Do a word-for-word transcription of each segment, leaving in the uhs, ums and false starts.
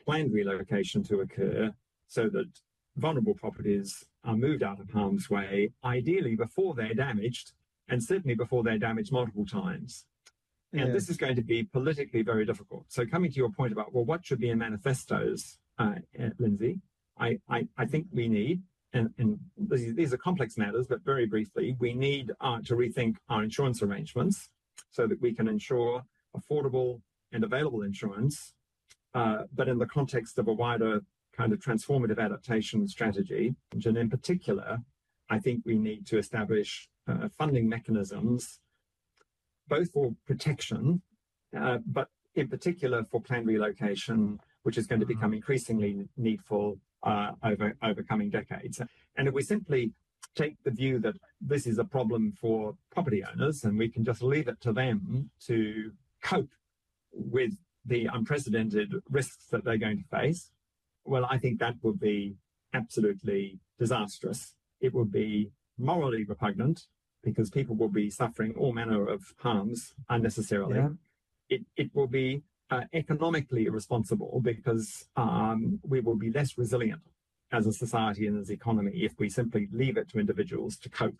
planned relocation to occur so that vulnerable properties are moved out of harm's way, ideally before they're damaged, and certainly before they're damaged multiple times. And yes. This is going to be politically very difficult. So coming to your point about, well, what should be in manifestos, uh, Lindsay, I, I, I think we need, and, and these are complex matters, but very briefly, we need uh, to rethink our insurance arrangements so that we can ensure affordable and available insurance, uh, but in the context of a wider kind of transformative adaptation strategy. And in particular, I think we need to establish uh, funding mechanisms, both for protection, uh, but in particular for planned relocation, which is going to become increasingly needful uh, over, over coming decades. And if we simply take the view that this is a problem for property owners and we can just leave it to them to cope with the unprecedented risks that they're going to face, well, I think that would be absolutely disastrous. It would be morally repugnant because people will be suffering all manner of harms unnecessarily. Yeah. It, it will be uh, economically irresponsible because um, we will be less resilient as a society and as an economy if we simply leave it to individuals to cope.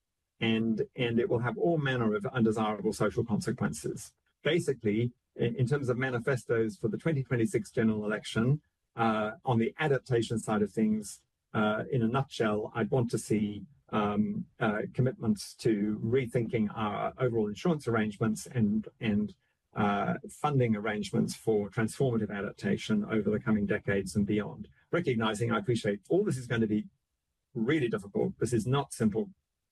And, and it will have all manner of undesirable social consequences. Basically, in, in terms of manifestos for the twenty twenty-six general election, uh, on the adaptation side of things, uh, in a nutshell, I'd want to see um, uh, commitments to rethinking our overall insurance arrangements and, and uh, funding arrangements for transformative adaptation over the coming decades and beyond. Recognizing, I appreciate all this is going to be really difficult. This is not simple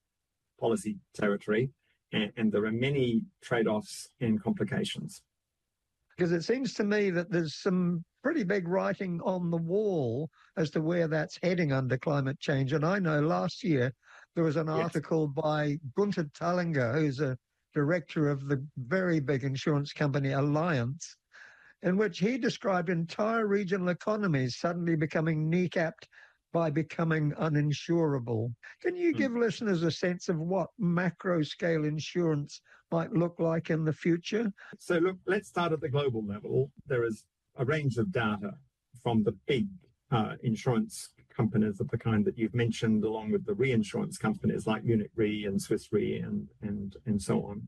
policy territory, and, and there are many trade-offs and complications. Because it seems to me that there's some pretty big writing on the wall as to where that's heading under climate change. And I know last year there was an yes. article by Gunther Thallinger, who's a director of the very big insurance company Alliance, in which he described entire regional economies suddenly becoming kneecapped by becoming uninsurable. Can you mm. give listeners a sense of what macro-scale insurance might look like in the future? So look, let's start at the global level. There is a range of data from the big uh, insurance companies of the kind that you've mentioned, along with the reinsurance companies like Munich Re and Swiss Re and, and, and so on.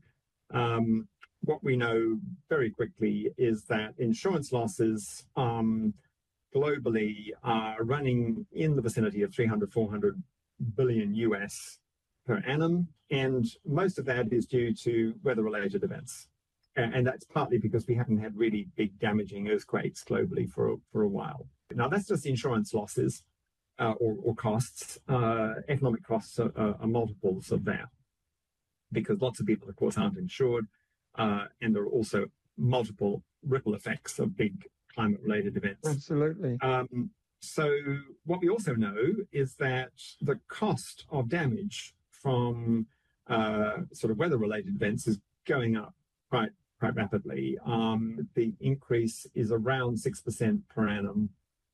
Um, what we know very quickly is that insurance losses um, globally are running in the vicinity of three hundred, four hundred billion U S per annum. And most of that is due to weather-related events. And that's partly because we haven't had really big damaging earthquakes globally for, for a while. Now, that's just insurance losses uh, or, or costs. Uh, economic costs are, are multiples of that because lots of people, of course, aren't insured. Uh, and there are also multiple ripple effects of big climate-related events. Absolutely. Um, so what we also know is that the cost of damage from uh, sort of weather-related events is going up quite quite rapidly. Um, the increase is around six percent per annum,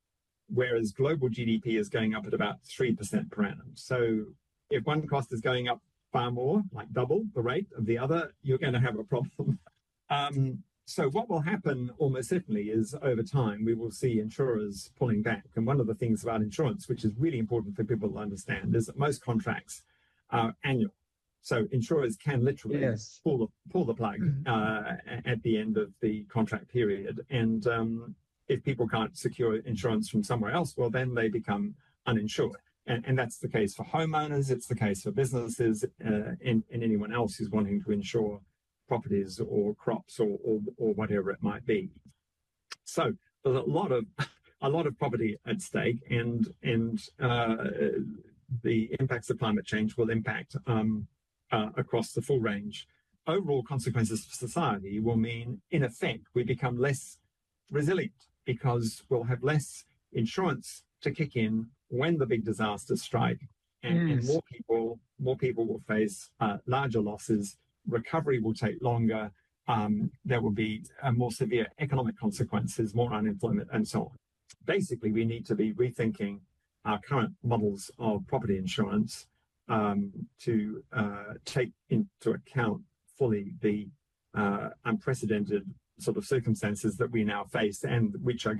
whereas global G D P is going up at about three percent per annum. So if one cost is going up far more, like double the rate of the other, you're going to have a problem. Um, so what will happen almost certainly is over time, we will see insurers pulling back. And one of the things about insurance, which is really important for people to understand, is that most contracts are annual. So insurers can literally yes. pull the pull the plug uh, at the end of the contract period. And um, if people can't secure insurance from somewhere else, well, then they become uninsured. And, and that's the case for homeowners. It's the case for businesses uh, and, and anyone else who's wanting to insure properties or crops or, or, or whatever it might be. So there's a lot of a lot of property at stake, and and uh, the impacts of climate change will impact um, Uh, across the full range. Overall consequences for society will mean, in effect, we become less resilient because we'll have less insurance to kick in when the big disasters strike, and, yes. and more people, more people will face uh, larger losses. Recovery will take longer. Um, there will be uh, more severe economic consequences, more unemployment, and so on. Basically, we need to be rethinking our current models of property insurance Um, to uh, take into account fully the uh, unprecedented sort of circumstances that we now face and which are